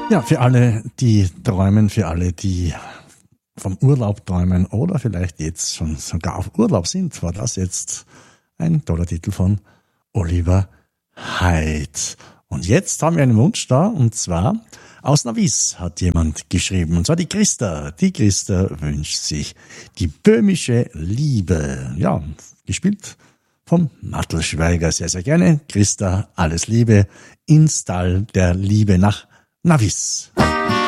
Ja, für alle, die träumen, für alle, die vom Urlaub träumen oder vielleicht jetzt schon sogar auf Urlaub sind, war das jetzt ein toller Titel von Oliver Heydt. Und jetzt haben wir einen Wunsch da, und zwar aus Navis hat jemand geschrieben, und zwar die Christa. Die Christa wünscht sich die böhmische Liebe. Ja, gespielt vom Mattelschweiger. Sehr, sehr gerne. Christa, alles Liebe ins Tal der Liebe nach Navis.